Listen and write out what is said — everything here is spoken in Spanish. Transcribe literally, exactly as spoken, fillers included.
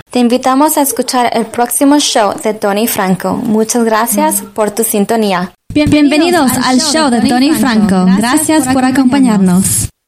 Te invitamos a escuchar el próximo show de Tony Franco. Muchas gracias por tu sintonía. Bienvenidos al show de Tony Franco. Gracias por acompañarnos.